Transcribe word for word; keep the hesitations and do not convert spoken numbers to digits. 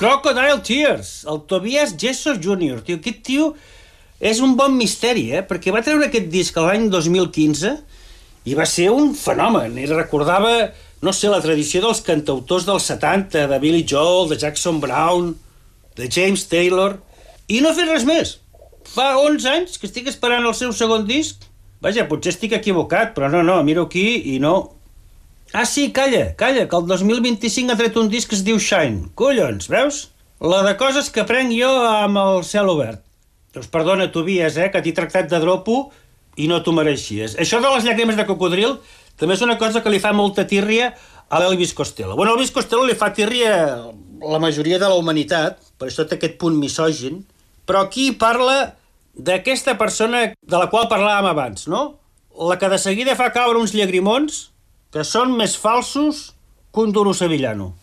Crocodile Tears, el Tobias Gesso júnior Tio, aquest tio és un bon misteri, eh? Perquè va treure aquest disc l'any dos mil quinze i va ser un fenomen. I recordava, no sé, la tradició dels cantautors dels setanta, de Billy Joel, de Jackson Browne, de James Taylor, i no ha fet res més. Fa onze anys que estic esperant el seu segon disc. Vaja, potser estic equivocat, però no, no, miro aquí i no... Ah, sí, calla, calla, que el dos mil vint-i-cinc ha tret un disc que es diu Shine. Collons, veus? La de coses que prenc jo amb el cel obert. Doncs perdona, Tobias, eh, que t'he tractat de dropo i no t'ho mereixies. Això de les llàgrimes de cocodril també és una cosa que li fa molta tírria a l'Elvis Costello. Bueno, l'Elvis Costello li fa tírria la majoria de la humanitat, per això té aquest punt misògin, però aquí parla d'aquesta persona de la qual parlàvem abans, no? La que de seguida fa caure uns llagrimons que són més falsos que un duro sevillano.